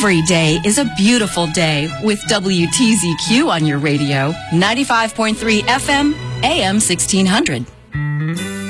Every day is a beautiful day with WTZQ on your radio. 95.3 FM, AM 1600.